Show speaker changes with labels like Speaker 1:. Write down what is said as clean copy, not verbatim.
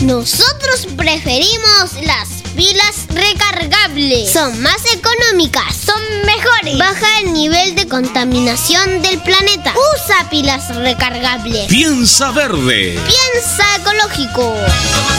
Speaker 1: Nosotros preferimos las pilas recargables. Son más económicas, son mejores. Baja el nivel de contaminación del planeta. Usa pilas recargables.
Speaker 2: Piensa verde.
Speaker 1: Piensa ecológico.